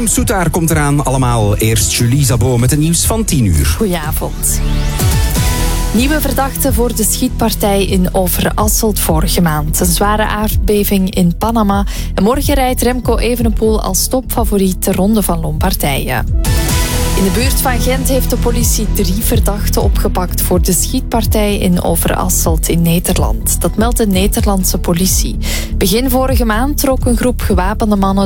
Pim Soetaar komt eraan. Allemaal eerst Julie Zabot met het nieuws van 10 uur. Goedenavond. Nieuwe verdachte voor de schietpartij in Overasselt vorige maand. Een zware aardbeving in Panama. En morgen rijdt Remco Evenepoel als topfavoriet de Ronde van Lombardije. In de buurt van Gent heeft de politie 3 verdachten opgepakt voor de schietpartij in Overasselt in Nederland. Dat meldt de Nederlandse politie. Begin vorige maand trok een groep gewapende mannen